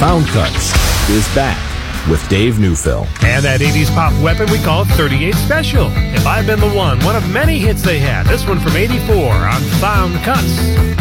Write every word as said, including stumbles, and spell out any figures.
Found Cuts is back with Dave Neufeld. And that eighties pop weapon we call thirty-eight Special. If I've Been the One, one of many hits they had. This one from eighty-four on Found Cuts.